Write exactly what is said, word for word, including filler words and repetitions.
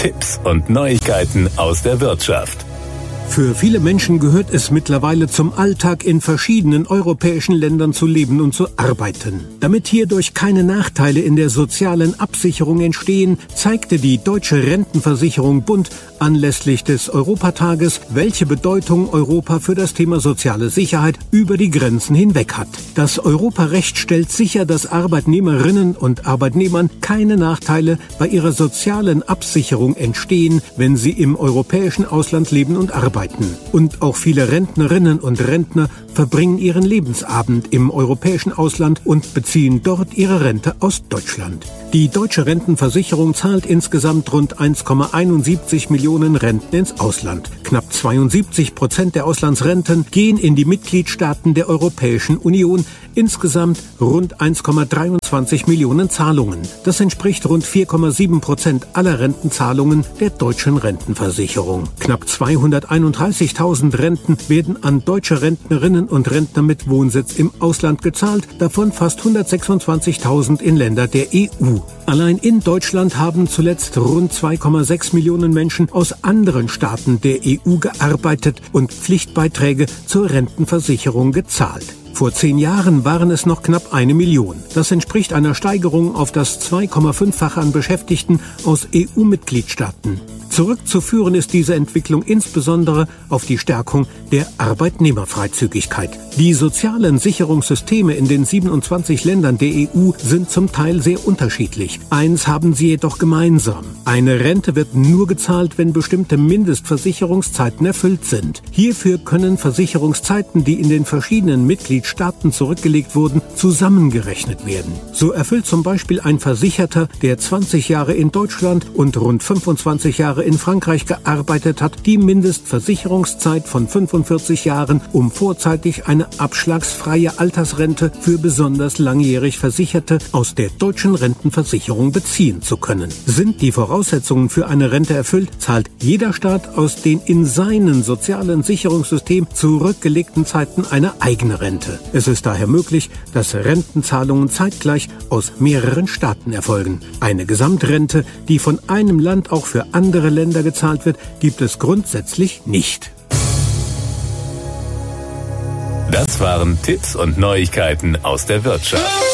Tipps und Neuigkeiten aus der Wirtschaft. Für viele Menschen gehört es mittlerweile zum Alltag, in verschiedenen europäischen Ländern zu leben und zu arbeiten. Damit hierdurch keine Nachteile in der sozialen Absicherung entstehen, zeigte die Deutsche Rentenversicherung Bund anlässlich des Europatages, welche Bedeutung Europa für das Thema soziale Sicherheit über die Grenzen hinweg hat. Das Europarecht stellt sicher, dass Arbeitnehmerinnen und Arbeitnehmern keine Nachteile bei ihrer sozialen Absicherung entstehen, wenn sie im europäischen Ausland leben und arbeiten. Und auch viele Rentnerinnen und Rentner verbringen ihren Lebensabend im europäischen Ausland und beziehen dort ihre Rente aus Deutschland. Die Deutsche Rentenversicherung zahlt insgesamt rund eins Komma einundsiebzig Millionen Renten ins Ausland. Knapp zweiundsiebzig Prozent der Auslandsrenten gehen in die Mitgliedstaaten der Europäischen Union. Insgesamt rund eins Komma dreiundzwanzig Millionen Zahlungen. Das entspricht rund vier Komma sieben Prozent aller Rentenzahlungen der Deutschen Rentenversicherung. Knapp zweihunderteinunddreißigtausend Renten werden an deutsche Rentnerinnen und Rentner mit Wohnsitz im Ausland gezahlt, davon fast hundertsechsundzwanzigtausend in Länder der E U. Allein in Deutschland haben zuletzt rund zwei Komma sechs Millionen Menschen aus anderen Staaten der E U gearbeitet und Pflichtbeiträge zur Rentenversicherung gezahlt. Vor zehn Jahren waren es noch knapp eine Million. Das entspricht einer Steigerung auf das zwei Komma fünffache an Beschäftigten aus E U-Mitgliedstaaten. Zurückzuführen ist diese Entwicklung insbesondere auf die Stärkung der Arbeitnehmerfreizügigkeit. Die sozialen Sicherungssysteme in den siebenundzwanzig Ländern der E U sind zum Teil sehr unterschiedlich. Eins haben sie jedoch gemeinsam: Eine Rente wird nur gezahlt, wenn bestimmte Mindestversicherungszeiten erfüllt sind. Hierfür können Versicherungszeiten, die in den verschiedenen Mitgliedstaaten zurückgelegt wurden, zusammengerechnet werden. So erfüllt zum Beispiel ein Versicherter, der zwanzig Jahre in Deutschland und rund fünfundzwanzig Jahre in Frankreich gearbeitet hat, die Mindestversicherungszeit von fünfundvierzig Jahren, um vorzeitig eine abschlagsfreie Altersrente für besonders langjährig Versicherte aus der Deutschen Rentenversicherung beziehen zu können. Sind die Voraussetzungen für eine Rente erfüllt, zahlt jeder Staat aus den in seinem sozialen Sicherungssystem zurückgelegten Zeiten eine eigene Rente. Es ist daher möglich, dass Rentenzahlungen zeitgleich aus mehreren Staaten erfolgen. Eine Gesamtrente, die von einem Land auch für andere Länder gezahlt wird, gibt es grundsätzlich nicht. Das waren Tipps und Neuigkeiten aus der Wirtschaft.